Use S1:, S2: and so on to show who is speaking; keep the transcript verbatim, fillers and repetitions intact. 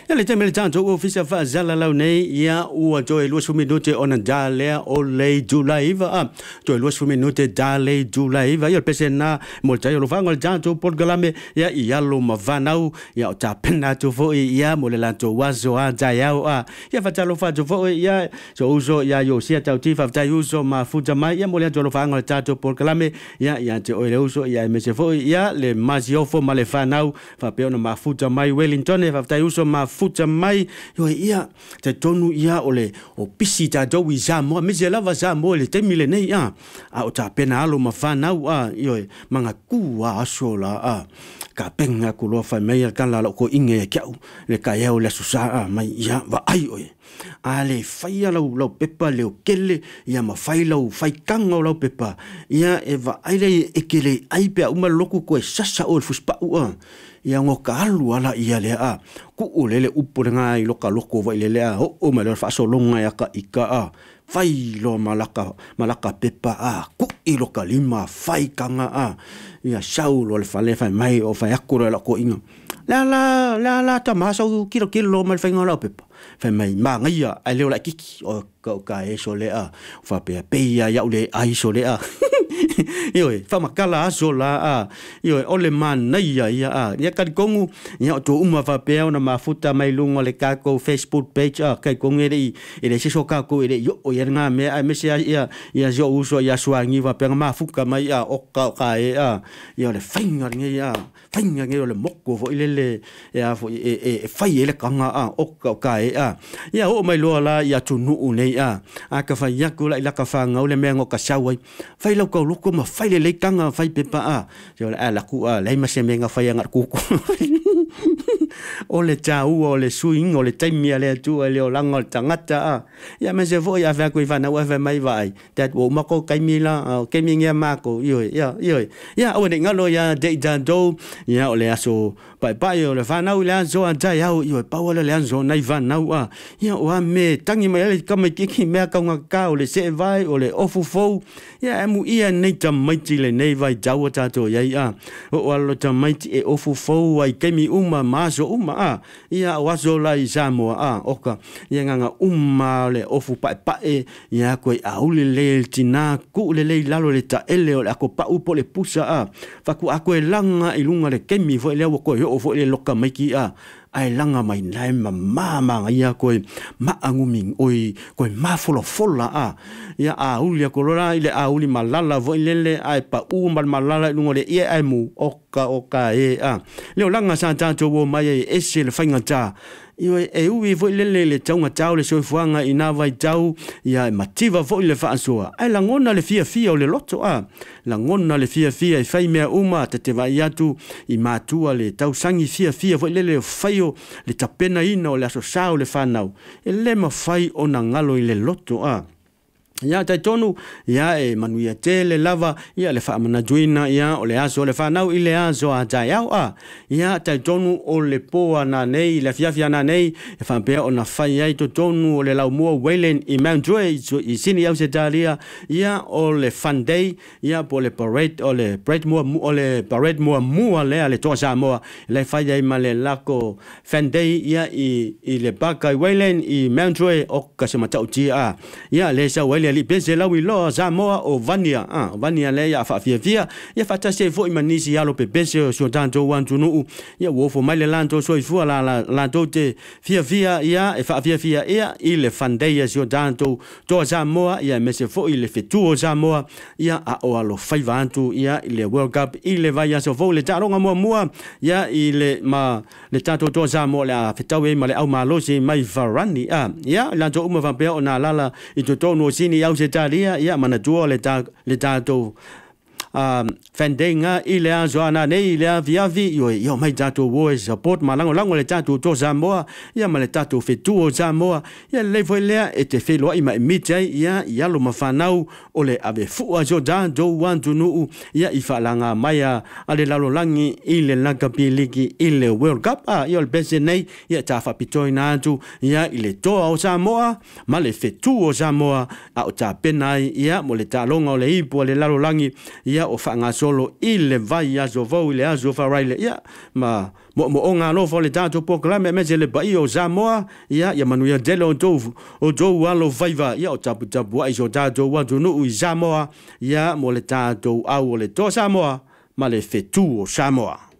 S1: ya le teme le tanto ofisa fa zala lau nei ia ua joe luas minute ona dale o le July va a joe luas minute dale July va ia pese na mo tai lo fanga le tanto Portgalame ia ia lo mavanau ia o ta pena to fo ia mo le lanto wazo a jaiao a ia fa talo fa fo ia so uso ia yo sia tau tifa tai uso ma futa mai ia mo le lo fanga le tanto Portgalame ia ia te o le uso ia me se fo ia le masiofo ma le fanau fa pe ona ma futa mai Wellington e fa tai uso ma futa mai yo ia te tonu ia ole o pisi ta do wi za mo me se lava za mo le te mile nei a a o ta pena alo ma fanau a yo manga ku a sola a ka penga ku lo fa mai kan la ko inge ka le ka ya o le susa a mai ia va ai oi ale fai lau lau pepa leo kele ia ma fai lau fai kanga lau pepa ia e va ai le e kele ai pe uma loku ko sasa o fuspa u ia ngoka alu ala ia le a ku o le le upo nga i loka loko vai le le a o o ma le fa so longa ya ka ika a fai lo malaka malaka pepa a ku i loka lima fai kanga a ia saulo le fale fai mai o fai akura la ko inga la la la la ta ma so kilo kilo mal fai ngala pepa fai mai ma ngia ai le la kiki o ka ka e so le a fa pe pe ia ya le ai so le a Ioi, fa makala aso la a. Ioi, ole man na ia ia a. Ia kai kongu, ia to uma fa pe ona mafuta mai lungo le kako Facebook page a kai kongu ere ere se so kako ere yo o ia nga me a me se ia ia jo uso ia swangi va pe mafuka mai a o ka ka e a. Ia le fainga ngi ia. Fainga ngi le mokko fo ile le ia fo e e fai ele kanga a o ka ka e a. Ia o mai lo la ia tu nu nei a. A ka fa ia ko la ila ka fa ngau le mengo ka sawai. Fai lo ko loko ma fai le kanga fai pepa a jo la la ku a le ma se menga fai ngar ku ku o le tau o le swing o le taimi ale tu le o langa tangata a ya me se vo ya fa ku fa na wa fa mai vai that wo ma ko kai mi la kai mi ngia ma ko yo ya yo ya o ne ngalo ya de dan do ya o le aso pai pai o le fa na u le zo an ta ya yo pa o le zo nai va na a ya o me tangi mai le ka me ki me ka nga ka o le se vai o le ofu fo ya emu ia nei ta mai ti le nei vai jawa ta to ya ya o alo ta mai ti e ofu fo ai kai mi uma ma so uma a ia wazo la i Samoa a oka ia nga uma le ofu pai pai ia ko a ule le tina ku le le lalo le ta ele o ko pa u po le pusa a fa ku a ko langa i lunga le kemi fo le ko yo fo le loka mai ki a ai langa mai nai ma mama ia ko ma anguming oi ko ma folo fola a ia a uli ko lora ile a uli malala vo ile ai pa u mal malala lungo le ia ai mu oka oka e a le langa sa tanto wo mai e se le fainga ta io e ui vo le le le taunga tau le soi fuanga ina vai tau ia mativa vo le fa ansoa ai la ngona le fia fia o le loto a la ngona le fia fia i fai mea uma te te vai atu i matua le tau sangi fia fia vo le le faio le tapena ina o le aso sao le fanau e le ma fai o na ngalo i le loto a ia tai tonu ia e manuia tele lava ia le fa mana juina ia o le aso le fa nau i le aso a jaiao a ia tai tonu o le poa na nei le fiafia na nei e fa pe o na fai ai to tonu o le lau mua Wayland i Mount Joy i sini au se talia ia o le fun day ia po le parade o le parade mua o le parade mua mua le ale to sa mua le fai ai ma le lako fun day ia i i le baka Wayland i Mount Joy o ka se mata uti a ia le sa ali pense la wi lo Samoa o Vania ah Vania le ya fa fia fia ya fa ta se fo imanisi ya lo pe pense so tanto wan tunu ya wo fo mai le lanto so i fu la la lanto te fia fia ya e fa fia fia ya il fandeia so tanto to Samoa ya me se fo il fe tu o Samoa ya a o lo fai vantu ya il World Cup il va ya so fo le taronga mo mo ya il ma le tanto to Samoa la fe tawe ma le au ma lo se mai varani ah ya lanto uma va pe ona lala i to to no sini au se talia ia mana tua le ta le tato um fendenga ile azona nei ile viavi yo yo mai tato wo support malango lango le tato to Samoa ia ma le tato fe tu Samoa ia le foi le e te fe lo i mai mitai ia ia lo mafanau o le ave fu a Jordan do want to know ia i falanga mai a ale lalo langi ile langa piliki ile World Cup a ia le bese nei ia ta fa pitoina atu ia ile to o Samoa ma le fe tu o Samoa a o ta penai ia mo le talonga o le ipo le lalo langi ia o fanga solo ile vai aso vo ile aso fa raile ia ma mo mo onga lo fo le tato proclame me le bai o Samoa ia ia manuia delo to o jo walo vaiva ia o tapu tapu ai so tato wa no u Samoa ia mo le tato au o le to Samoa ma le fetu o Samoa.